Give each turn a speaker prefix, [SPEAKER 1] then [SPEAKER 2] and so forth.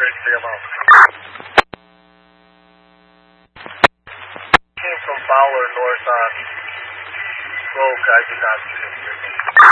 [SPEAKER 1] figure them out. Came from Fowler north on Rogue. I did not see him.